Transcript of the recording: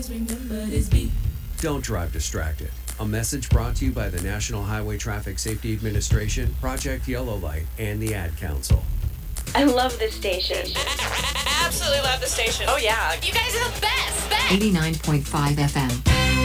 Don't drive distracted. A message brought to you by the National Highway Traffic Safety Administration, Project Yellow Light, and the Ad Council. I love this station. Absolutely love the station. Oh, yeah. You guys are the best. 89.5 FM.